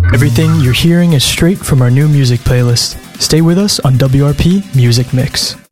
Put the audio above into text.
Everything you're hearing is straight from our new music playlist. Stay with us on WRP Music Mix.